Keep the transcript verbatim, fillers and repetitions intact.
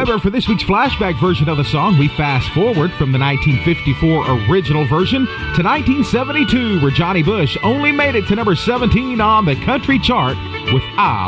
Remember, for this week's flashback version of the song, we fast forward from the nineteen fifty-four original version to nineteen seventy-two, where Johnny Bush only made it to number seventeen on the country chart with "I